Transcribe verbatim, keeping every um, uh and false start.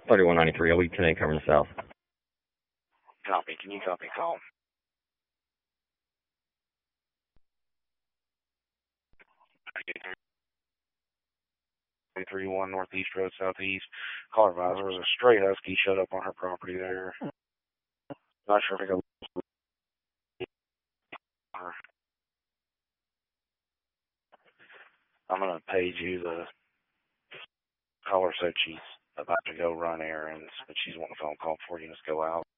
thirty-one ninety-three, a week today covering the south. Copy. Can you copy call? three one Northeast Road Southeast. Call advisor. There was a stray husky showed up on her property there. Not sure if it got. I'm gonna page you. The caller said she's about to go run errands, but she's wanting a phone call before you just go out.